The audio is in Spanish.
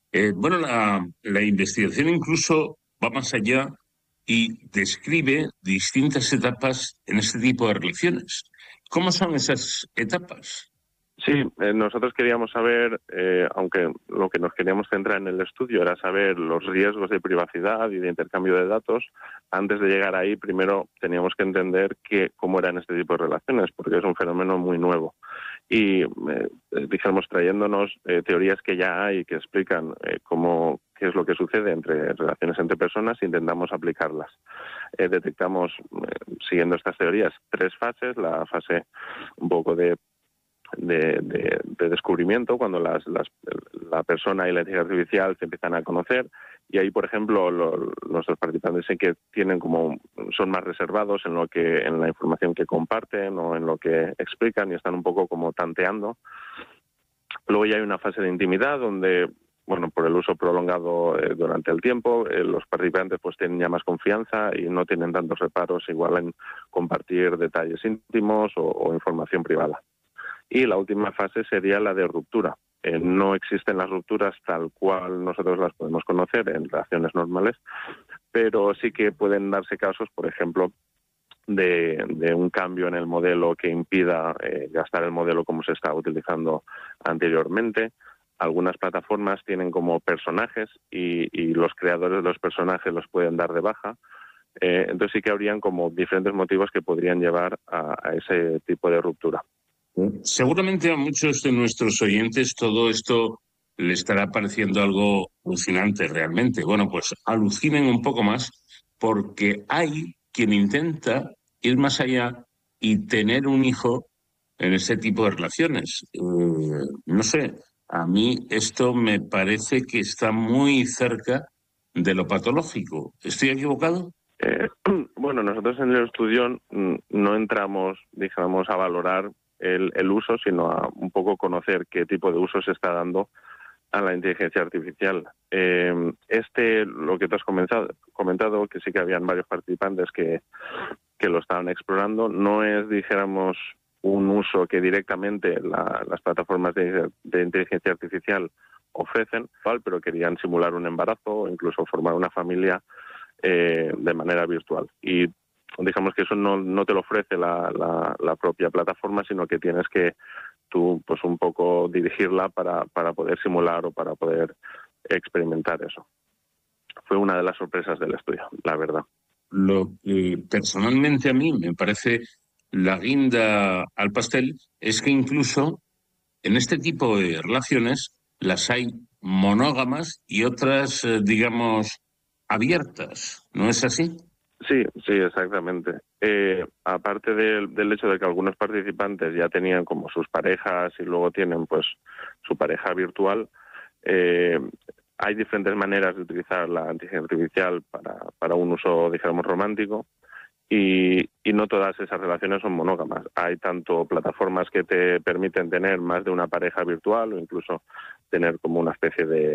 Bueno, la investigación incluso va más allá y describe distintas etapas en este tipo de relaciones. ¿Cómo son esas etapas? Sí, nosotros queríamos saber, aunque lo que nos queríamos centrar en el estudio era saber los riesgos de privacidad y de intercambio de datos. Antes de llegar ahí, primero teníamos que entender cómo eran este tipo de relaciones, porque es un fenómeno muy nuevo. Y dijéramos, trayéndonos teorías que ya hay que explican qué es lo que sucede entre relaciones entre personas, intentamos aplicarlas. Detectamos, siguiendo estas teorías, 3 fases: la fase un poco de descubrimiento, cuando la persona y la inteligencia artificial se empiezan a conocer, y ahí, por ejemplo, nuestros participantes sí que son más reservados en la información que comparten o en lo que explican, y están un poco como tanteando. Luego ya hay una fase de intimidad donde, bueno, por el uso prolongado durante el tiempo, los participantes pues tienen ya más confianza y no tienen tantos reparos igual en compartir detalles íntimos o información privada. Y la última fase sería la de ruptura. No existen las rupturas tal cual nosotros las podemos conocer en relaciones normales, pero sí que pueden darse casos, por ejemplo, de un cambio en el modelo que impida gastar el modelo como se estaba utilizando anteriormente. Algunas plataformas tienen como personajes y los creadores de los personajes los pueden dar de baja. Entonces sí que habrían como diferentes motivos que podrían llevar a ese tipo de ruptura. Seguramente a muchos de nuestros oyentes todo esto le estará pareciendo algo alucinante realmente. Bueno, pues alucinen un poco más porque hay quien intenta ir más allá y tener un hijo en ese tipo de relaciones. No sé, a mí esto me parece que está muy cerca de lo patológico. ¿Estoy equivocado? Eh, bueno, nosotros en el estudio no entramos, digamos, a valorar el uso, sino a un poco conocer qué tipo de uso se está dando a la inteligencia artificial. Lo que tú has comentado, que sí que habían varios participantes que lo estaban explorando, no es, dijéramos, un uso que directamente las plataformas de inteligencia artificial ofrecen, pero querían simular un embarazo o incluso formar una familia de manera virtual. Y digamos que eso no te lo ofrece la propia plataforma, sino que tienes que tú pues un poco dirigirla para poder simular o para poder experimentar eso. Fue una de las sorpresas del estudio, la verdad. Lo que personalmente a mí me parece la guinda al pastel es que incluso en este tipo de relaciones las hay monógamas y otras, digamos, abiertas. ¿No es así? Sí, sí, exactamente. Aparte del hecho de que algunos participantes ya tenían como sus parejas y luego tienen pues su pareja virtual, eh, hay diferentes maneras de utilizar la inteligencia artificial para un uso, digamos, romántico, y no todas esas relaciones son monógamas. Hay tanto plataformas que te permiten tener más de una pareja virtual o incluso tener como una especie de